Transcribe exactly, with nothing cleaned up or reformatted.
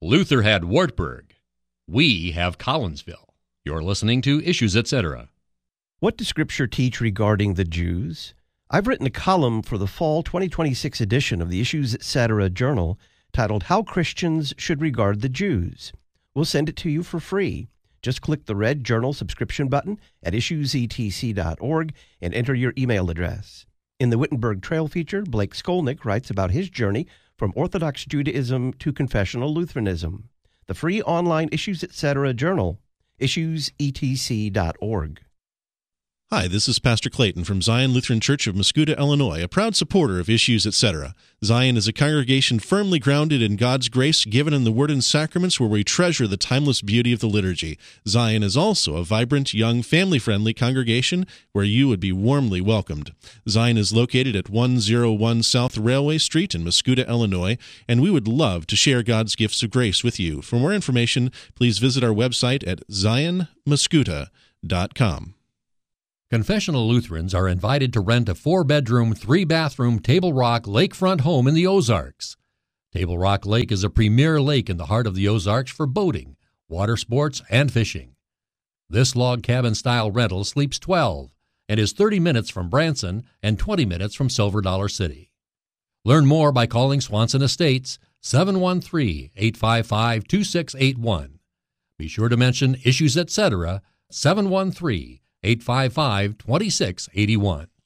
Luther had Wartburg. We have Collinsville. You're listening to Issues, et cetera. What does Scripture teach regarding the Jews? I've written a column for the fall twenty twenty-six edition of the Issues, et cetera journal titled How Christians Should Regard the Jews. We'll send it to you for free. Just click the red journal subscription button at issues e t c dot org and enter your email address. In the Wittenberg Trail feature, Blake Skolnick writes about his journey from Orthodox Judaism to confessional Lutheranism. The free online Issues, et cetera journal, issues e t c dot org. Hi, this is Pastor Clayton from Zion Lutheran Church of Mascoutah, Illinois, a proud supporter of Issues, et cetera. Zion is a congregation firmly grounded in God's grace given in the Word and Sacraments, where we treasure the timeless beauty of the liturgy. Zion is also a vibrant, young, family-friendly congregation where you would be warmly welcomed. Zion is located at one oh one South Railway Street in Mascoutah, Illinois, and we would love to share God's gifts of grace with you. For more information, please visit our website at zion mascoutah dot com. Confessional Lutherans are invited to rent a four-bedroom, three-bathroom Table Rock lakefront home in the Ozarks. Table Rock Lake is a premier lake in the heart of the Ozarks for boating, water sports, and fishing. This log cabin-style rental sleeps twelve and is thirty minutes from Branson and twenty minutes from Silver Dollar City. Learn more by calling Swanson Estates, seven one three, eight five five, two six eight one. Be sure to mention Issues, et cetera, seven one three, eight five five, two six eight one.